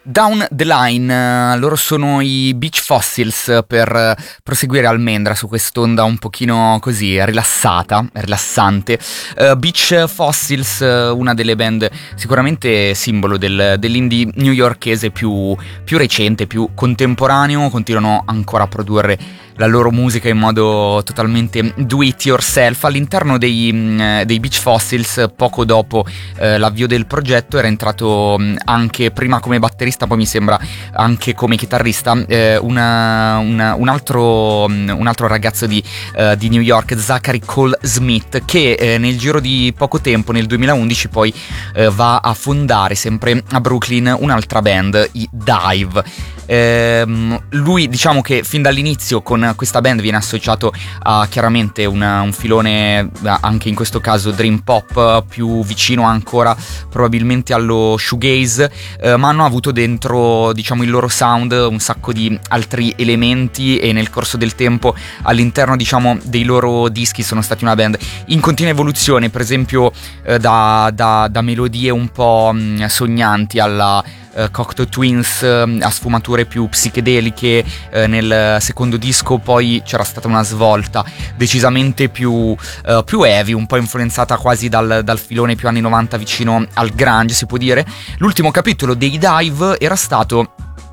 Down the Line, loro sono i Beach Fossils, per proseguire Almendra su quest'onda un pochino così rilassante. Beach Fossils, una delle band sicuramente simbolo dell'indie newyorkese più recente, più contemporaneo. Continuano ancora a produrre la loro musica in modo totalmente do it yourself. All'interno dei Beach Fossils, poco dopo l'avvio del progetto, era entrato anche prima come batterista, poi mi sembra anche come chitarrista, un altro ragazzo di New York, Zachary Cole Smith, che nel giro di poco tempo, nel 2011, poi va a fondare sempre a Brooklyn un'altra band, i Dive. Lui, diciamo che fin dall'inizio con questa band viene associato a chiaramente un filone, anche in questo caso dream pop, più vicino ancora probabilmente allo shoegaze, ma hanno avuto dentro, diciamo, il loro sound un sacco di altri elementi, e nel corso del tempo all'interno, diciamo, dei loro dischi sono stati una band in continua evoluzione. Per esempio da melodie un po' sognanti alla Cocteau Twins, a sfumature più psichedeliche. Nel secondo disco poi c'era stata una svolta decisamente più heavy, un po' influenzata quasi dal filone più anni 90, vicino al grunge, si può dire. L'ultimo capitolo dei Dive era stato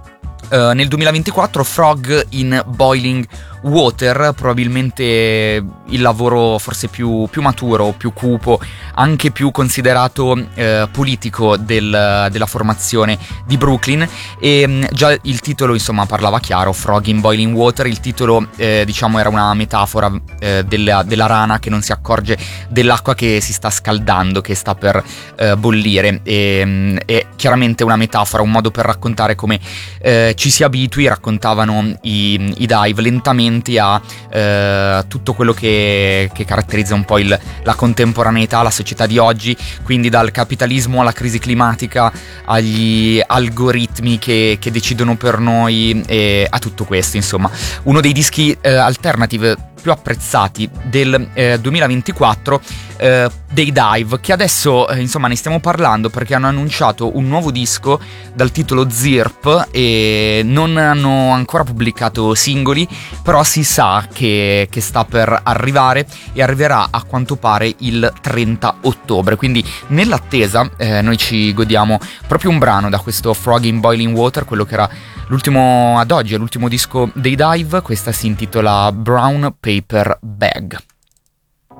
nel 2024, Frog in Boiling Water, probabilmente il lavoro forse più maturo, più cupo, anche più considerato politico della formazione di Brooklyn. E già il titolo, insomma, parlava chiaro. Frog in Boiling Water, il titolo diciamo era una metafora della rana che non si accorge dell'acqua che si sta scaldando, che sta per bollire. È chiaramente una metafora, un modo per raccontare come ci si abitui. Raccontavano i Dive lentamente a tutto quello che caratterizza un po' la contemporaneità, la società di oggi, quindi dal capitalismo alla crisi climatica, agli algoritmi che decidono per noi, e a tutto questo. Insomma, uno dei dischi alternative più apprezzati del 2024 dei Dive, che adesso insomma ne stiamo parlando perché hanno annunciato un nuovo disco dal titolo Zirp e non hanno ancora pubblicato singoli, però si sa che sta per arrivare, e arriverà a quanto pare il 30 ottobre. Quindi nell'attesa noi ci godiamo proprio un brano da questo Frog in Boiling Water, quello che era l'ultimo, ad oggi è l'ultimo disco dei Dive. Questa si intitola Brown Paper Bag.